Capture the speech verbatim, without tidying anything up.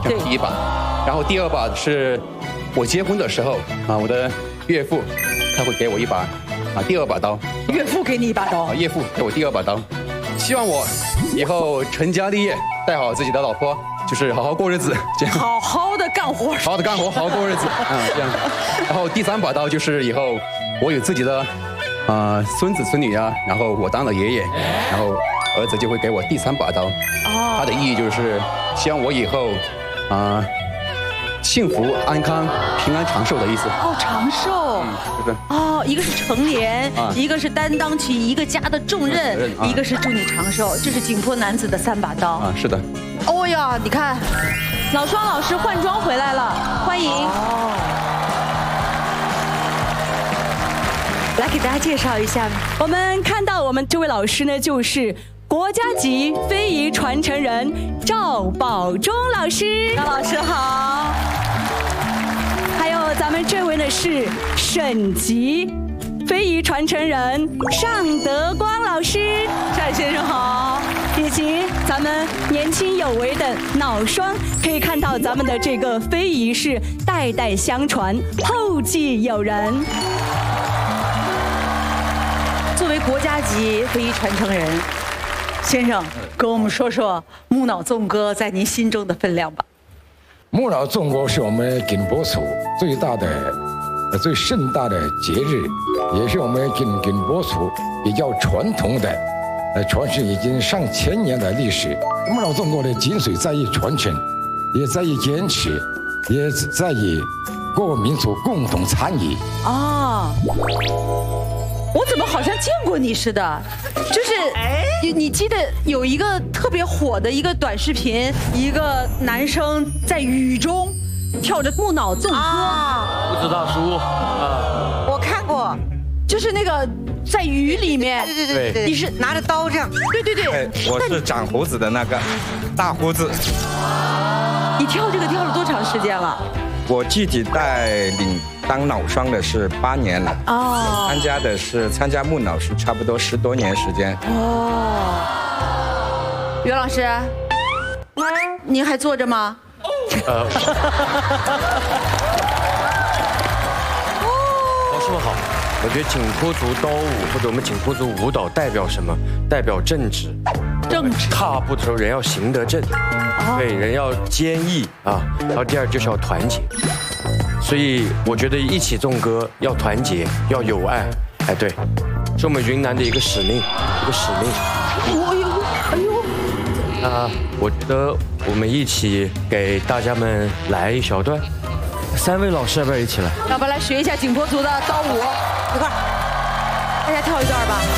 这是第一把。然后第二把是我结婚的时候啊，我的岳父他会给我一把啊第二把刀。 岳父给你一把刀啊，岳父给我第二把刀，希望我以后成家立业，带好自己的老婆，就是好好过日子，这样。 好好的干活， 好好的干活，好好过日子，嗯，这样。然后第三把刀就是以后我有自己的啊、呃、孙子孙女啊，然后我当了爷爷，然后儿子就会给我第三把刀。哦。它的意义就是希望我以后啊、呃、幸福安康、平安长寿的意思。 哦，长寿。 嗯，是的。 哦，一个是成年， 啊、 一个是担当起一个家的重任，任啊、一个是祝你长寿，这是景颇男子的三把刀。 啊，是的。 哦呀，你看，老双老师换装回来了，欢迎。哦。来给大家介绍一下，我们看到我们这位老师呢，就是国家级非遗传承人赵宝忠老师。赵老师好。还有咱们这位呢是省级非遗传承人尚德光老师，单先生好。以及咱们年轻有为的脑双，可以看到咱们的这个非遗是代代相传，后继有人。作为国家级非遗传承人，先生跟我们说说木脑纵歌在您心中的分量吧。 木脑纵歌是我们景颇族最大的、最盛大的节日，也是我们景景颇族比较传统的。呃，传承已经上千年的历史。木脑纵歌的精髓在于传承，也在于坚持，也在于各个民族共同参与。 啊，我怎么好像见过你似的？就是你你记得有一个特别火的一个短视频，一个男生在雨中跳着木脑纵歌。 啊，胡子大叔啊， 我看过， 就是那个。在雨里面， 对对对对，你是拿着刀这样， 对对对， 我是长胡子的那个大胡子。 你跳这个跳了多长时间了？ 我具体带领当脑双的是八年了，哦，参加的是参加木脑是差不多十多年时间。 哦，袁老师，您还坐着吗？呃， 老师们好。我觉得景颇族刀舞或者我们景颇族舞蹈代表什么？代表正直， 正直。 踏步的时候人要行得正，对，人要坚毅啊。然后第二就是要团结，所以我觉得一起纵歌要团结，要友爱。哎，对，是我们云南的一个使命，一个使命。 哎呦，哎呦。 啊，我觉得我们一起给大家们来一小段。三位老师要不要一起来？ 要不要来学一下景颇族的刀舞？一块儿，大家跳一段吧。